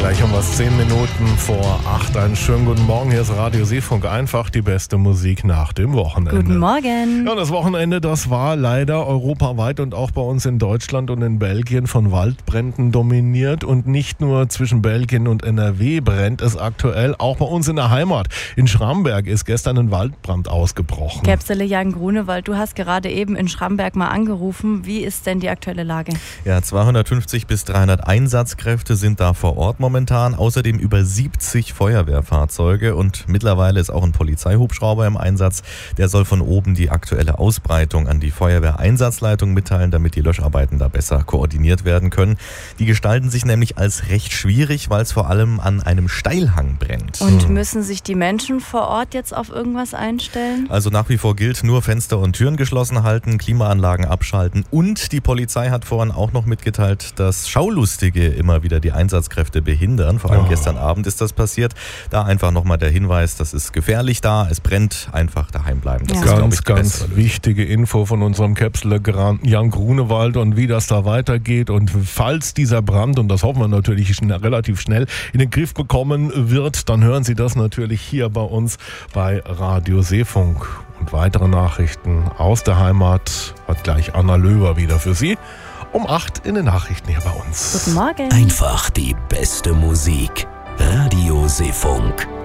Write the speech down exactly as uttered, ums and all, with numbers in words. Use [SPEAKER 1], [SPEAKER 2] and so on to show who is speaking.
[SPEAKER 1] Gleich haben wir es zehn Minuten vor acht. Einen schönen guten Morgen. Hier ist Radio Seefunk. Einfach die beste Musik nach dem Wochenende.
[SPEAKER 2] Guten Morgen.
[SPEAKER 1] Ja, das Wochenende, das war leider europaweit und auch bei uns in Deutschland und in Belgien von Waldbränden dominiert. Und nicht nur zwischen Belgien und N R W brennt es aktuell. Auch bei uns in der Heimat. In Schramberg ist gestern ein Waldbrand ausgebrochen.
[SPEAKER 2] Käpsele Jan Grunewald, du hast gerade eben in Schramberg mal angerufen. Wie ist denn die aktuelle Lage?
[SPEAKER 3] Ja, zweihundertfünfzig bis dreihundert Einsatzkräfte sind da vor Ort momentan. Außerdem über siebzig Feuerwehrfahrzeuge und mittlerweile ist auch ein Polizeihubschrauber im Einsatz. Der soll von oben die aktuelle Ausbreitung an die Feuerwehreinsatzleitung mitteilen, damit die Löscharbeiten da besser koordiniert werden können. Die gestalten sich nämlich als recht schwierig, weil es vor allem an einem Steilhang brennt.
[SPEAKER 2] Und müssen sich die Menschen vor Ort jetzt auf irgendwas einstellen?
[SPEAKER 3] Also nach wie vor gilt, nur Fenster und Türen geschlossen halten, Klimaanlagen abschalten und die Polizei hat vorhin auch noch mitgeteilt, dass Schaulustige immer wieder die Einsatzkräfte behindern. Vor allem oh. gestern Abend ist das passiert. Da einfach nochmal der Hinweis, das ist gefährlich da, es brennt, einfach daheim bleiben. Das
[SPEAKER 2] ja.
[SPEAKER 3] ist,
[SPEAKER 1] ganz,
[SPEAKER 3] ich,
[SPEAKER 1] ganz wichtige Info von unserem Käpsler Jan Grunewald und wie das da weitergeht. Und falls dieser Brand, und das hoffen wir natürlich schnell, relativ schnell, in den Griff bekommen wird, dann hören Sie das natürlich hier bei uns bei Radio Seefunk. Und weitere Nachrichten aus der Heimat hat gleich Anna Löwer wieder für Sie. Um acht in den Nachrichten hier bei uns.
[SPEAKER 2] Guten Morgen.
[SPEAKER 4] Einfach die beste Musik. Radio Seefunk.